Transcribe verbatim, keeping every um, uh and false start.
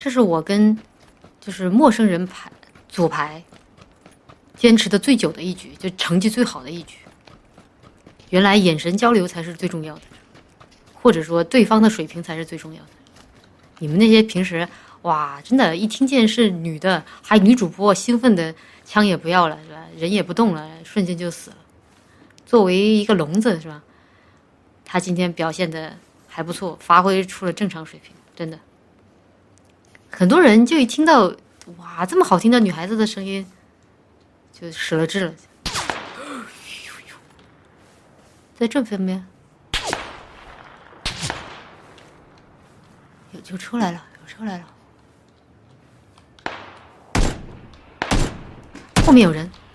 这是我跟就是陌生人排组排坚持的最久的一局，就成绩最好的一局。原来眼神交流才是最重要的，或者说对方的水平才是最重要的。你们那些平时哇，真的，一听见是女的，还女主播，兴奋的枪也不要了，是吧？人也不动了，瞬间就死了。作为一个聋子，是吧？他今天表现的还不错，发挥出了正常水平，真的。很多人就一听到哇这么好听的女孩子的声音，就失了智了。在这方面，有就出来了，有车来了，后面有人。